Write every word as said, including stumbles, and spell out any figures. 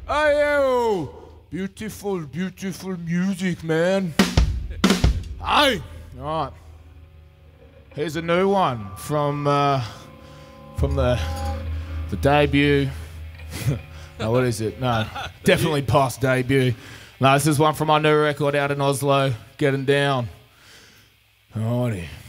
Ayo! Beautiful, beautiful music, man. Hey! Alright. Here's a new one from uh, from the the debut. No, what is it? No, definitely past debut. No, this is one from my new record out in Oslo, Getting Down. Alrighty.